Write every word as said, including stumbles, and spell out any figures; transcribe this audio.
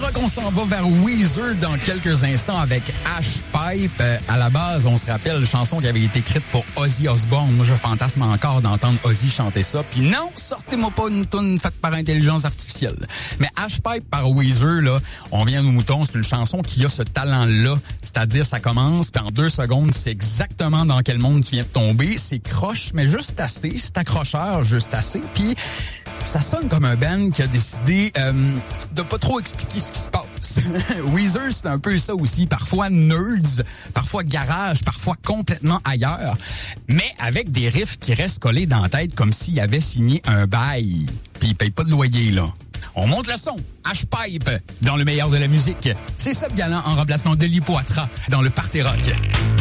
rock, on s'en va vers Weezer dans quelques instants avec Ash Pipe. Euh, à la base, on se rappelle, chanson qui avait été écrite pour Ozzy Osbourne. Moi, je fantasme encore d'entendre Ozzy chanter ça. Puis non, sortez-moi pas une toune faite par intelligence artificielle. Mais Ash Pipe par Weezer, là, on vient aux moutons, c'est une chanson qui a ce talent-là. C'est-à-dire, ça commence, puis en deux secondes, c'est exactement dans quel monde tu viens de tomber. C'est croche, mais juste assez. C'est accrocheur, juste assez. Puis ça sonne comme un band qui a décidé euh, de pas trop expliquer ce qui se passe. Weezer, c'est un peu ça aussi. Parfois nerds, parfois garage, parfois complètement ailleurs, mais avec des riffs qui restent collés dans la tête comme s'il avait signé un bail. Puis il paye pas de loyer, là. On monte le son. Ash Pipe dans le meilleur de la musique. C'est Seb Galland en remplacement de Lipoatra dans le Party Rock.